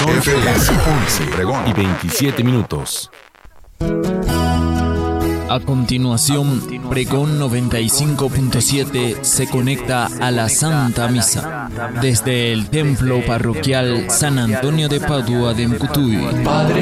Son las 11:27. A continuación, Pregón 95.7 se conecta a la Santa Misa desde el Templo Parroquial San Antonio de Padua de Mcutuy. Padre